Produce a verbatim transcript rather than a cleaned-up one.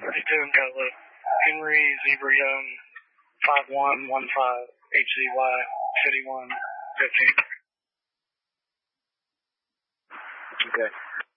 How you doing, Gullah? Henry Zebra Young, five one one five, H Z Y, City one, fifteen. Okay.